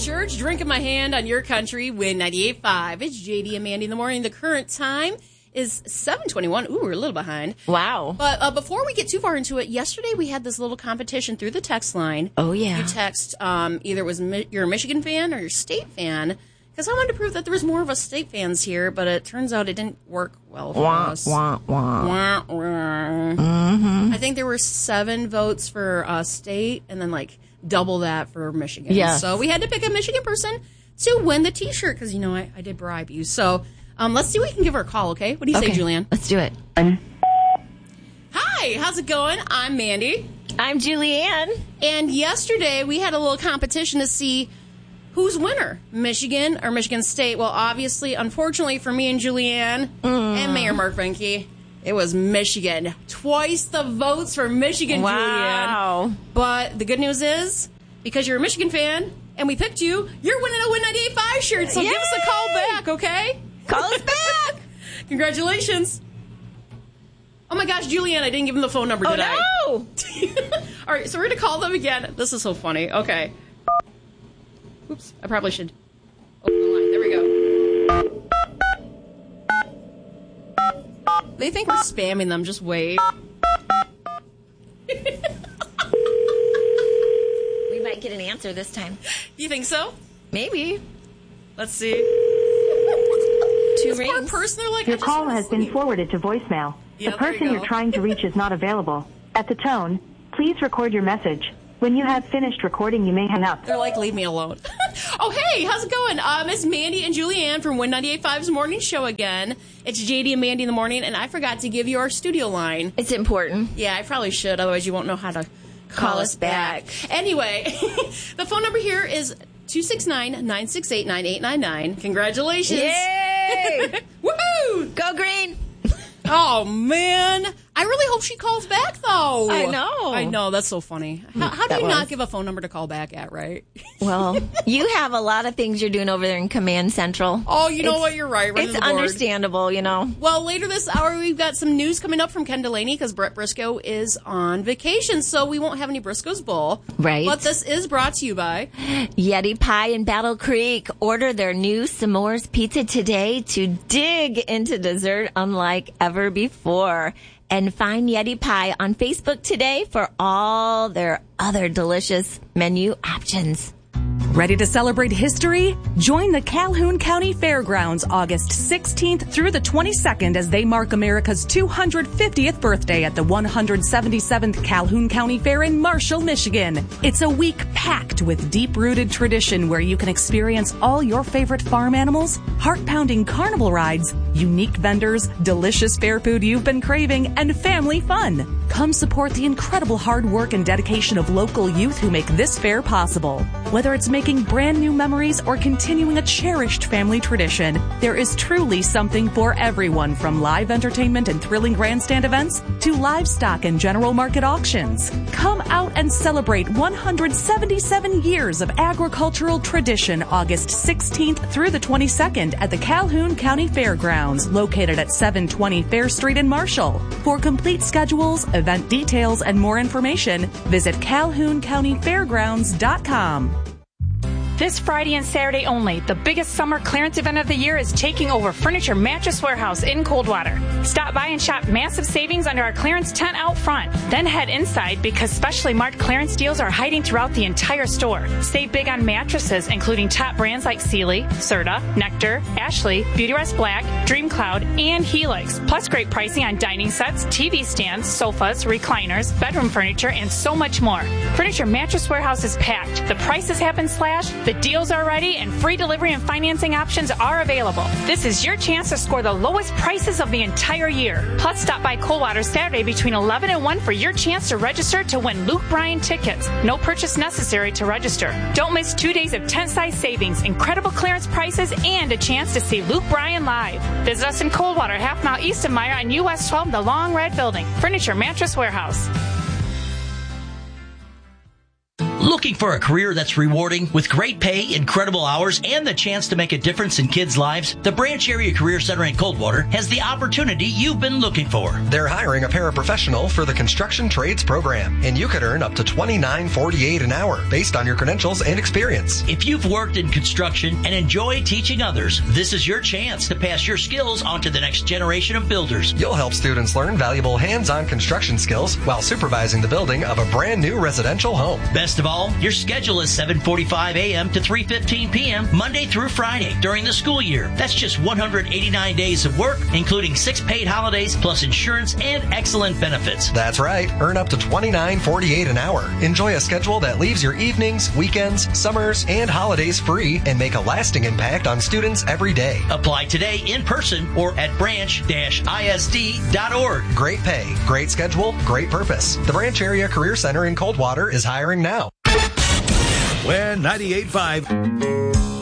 Church, drink in my hand on your country, Win 98.5. It's JD and Mandy in the morning. The current time is 7:21. Ooh, we're a little behind. Wow. But before we get too far into it, yesterday we had this little competition through the text line. Oh, yeah. You text either it was you're a Michigan fan or you're a State fan. Because I wanted to prove that there was more of us State fans here, but it turns out it didn't work well for us. Wah, wah. Wah, wah. Mm-hmm. I think there were 7 votes for State and then like double that for Michigan. Yes. So we had to pick a Michigan person to win the T-shirt because, you know, I did bribe you. So let's see if we can give her a call, okay? What do you say, Julianne? Let's do it. Hi, how's it going? I'm Mandy. I'm Julianne. And yesterday we had a little competition to see who's winner, Michigan or Michigan State? Well, obviously, unfortunately for me and Julianne and Mayor Mark Venke, it was Michigan. Twice the votes for Michigan, Wow. Julianne. But the good news is, because you're a Michigan fan and we picked you, you're winning a Win 98.5 shirt. So Yay! give us a call back, okay? Call us back. Congratulations. Oh my gosh, Julianne, I didn't give him the phone number, did I? Oh, no. All right, so we're going to call them again. This is so funny. Okay. Oops, I probably should open the line. There we go. They think we're spamming them. Just wait. We might get an answer this time. You think so? Maybe. Let's see. 2 This poor rings. person, they're like, Your call has been forwarded to voicemail. Yeah, The there person you go. you're trying to reach is not available. At the tone, please record your message. When you have finished recording, you may hang up. They're like, leave me alone. Oh, hey, how's it going? It's Mandy and Julianne from Win 98.5's morning show again. It's JD and Mandy in the morning, and I forgot to give you our studio line. It's important. Yeah, I probably should, otherwise you won't know how to Call us back. Anyway, the phone number here is 269-968-9899. Congratulations. Yay! Woohoo! Go green. Oh, man. I really hope she calls back, though. I know. I know. That's so funny. How do That you not was. give a phone number to call back at, right? Well, you have a lot of things you're doing over there in Command Central. Oh, you know It's- what? You're right. Running It's the board. understandable, you know. Well, later this hour, we've got some news coming up from Ken Delaney because Brett Briscoe is on vacation, so we won't have any Briscoe's Bowl. Right. But this is brought to you by... Yeti Pie in Battle Creek. Order their new s'mores pizza today to dig into dessert unlike ever before. And find Yeti Pie on Facebook today for all their other delicious menu options. Ready to celebrate history? Join the Calhoun County Fairgrounds August 16th through the 22nd as they mark America's 250th birthday at the 177th Calhoun County Fair in Marshall, Michigan. It's a week packed with deep-rooted tradition where you can experience all your favorite farm animals, heart-pounding carnival rides, unique vendors, delicious fair food you've been craving, and family fun. Come support the incredible hard work and dedication of local youth who make this fair possible. Whether it's making brand new memories or continuing a cherished family tradition, there is truly something for everyone, from live entertainment and thrilling grandstand events to livestock and general market auctions. Come out and celebrate 177 years of agricultural tradition August 16th through the 22nd at the Calhoun County Fairgrounds, located at 720 Fair Street in Marshall. For complete schedules, event details, and more information, visit CalhounCountyFairgrounds.com. This Friday and Saturday only, the biggest summer clearance event of the year is taking over Furniture Mattress Warehouse in Coldwater. Stop by and shop massive savings under our clearance tent out front. Then head inside because specially marked clearance deals are hiding throughout the entire store. Save big on mattresses, including top brands like Sealy, Serta, Nectar, Ashley, Beautyrest Black, DreamCloud, and Helix. Plus great pricing on dining sets, TV stands, sofas, recliners, bedroom furniture, and so much more. Furniture Mattress Warehouse is packed. The prices have been slashed. The deals are ready and free delivery and financing options are available. This is your chance to score the lowest prices of the entire year. Plus, stop by Coldwater Saturday between 11 and 1 for your chance to register to win Luke Bryan tickets. No purchase necessary to register. Don't miss 2 days of tent-size savings, incredible clearance prices, and a chance to see Luke Bryan live. Visit us in Coldwater, half mile east of Meyer on US 12, the Long Red Building. Furniture Mattress Warehouse. Looking for a career that's rewarding with great pay, incredible hours, and the chance to make a difference in kids' lives? The Branch Area Career Center in Coldwater has the opportunity you've been looking for. They're hiring a paraprofessional for the construction trades program, and you could earn up to $29.48 an hour based on your credentials and experience. If you've worked in construction and enjoy teaching others, this is your chance to pass your skills on to the next generation of builders. You'll help students learn valuable hands-on construction skills while supervising the building of a brand new residential home. Best of all, your schedule is 7:45 a.m. to 3:15 p.m. Monday through Friday during the school year. That's just 189 days of work, including 6 paid holidays, plus insurance and excellent benefits. That's right. Earn up to $29.48 an hour. Enjoy a schedule that leaves your evenings, weekends, summers, and holidays free and make a lasting impact on students every day. Apply today in person or at branch-isd.org. Great pay, great schedule, great purpose. The Branch Area Career Center in Coldwater is hiring now. We're 98.5.